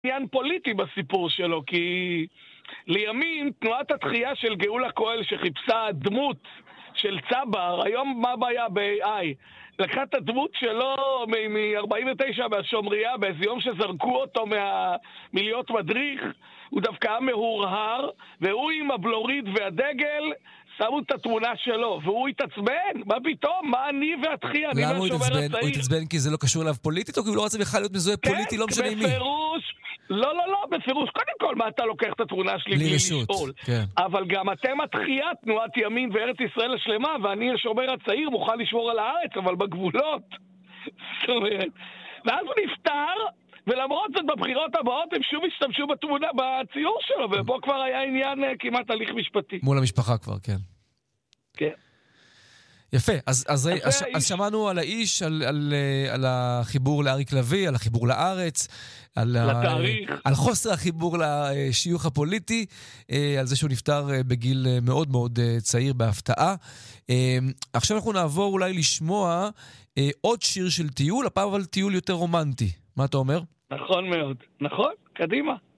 עניין פוליטי בסיפור שלו, כי לימים תנועת התחייה של גאולה כהן שחיפשה דמות של צבר, היום מה הבעיה ב-AI? לקחה את הדמות שלו מ-49 מהשומריה, באיזה יום שזרקו אותו מלהיות מדריך, הוא דווקא היה מהורהר, והוא עם הבלורית והדגל שמו את התמונה שלו, והוא התעצבן. מה פתאום? מה אני והתחייה? למה הוא התעצבן? הוא התעצבן כי זה לא קשור אליו פוליטית, או כי הוא לא רוצה בכלל להיות מזוהה פוליטי, לא משנה מי? בפירוש, לא, בפירוש. קודם כל, מה אתה לוקח את התמונה שלי בלי לשאול? אבל גם אתם התחייה, תנועת ימין וארץ ישראל השלמה, ואני השומר הצעיר מוכן לשמור על הארץ, אבל בגבולות. זאת אומרת, ואז הוא נפטר, ולמרות זאת בבחירות הבאות הם שוב השתמשו בתמונה, בציור שלו, ופה כבר היה עניין כמעט הליך משפטי. מול המשפחה כבר, כן. כן. יפה, אז שמענו על האיש, על החיבור לאריק לוי, על החיבור לארץ, על חוסר החיבור לשיוך הפוליטי, על זה שהוא נפטר בגיל מאוד מאוד צעיר בהפתעה. עכשיו אנחנו נעבור אולי לשמוע עוד שיר של טיול, הפעם אבל טיול יותר רומנטי. מה אתה אומר? נכון מאוד, נכון, קדימה.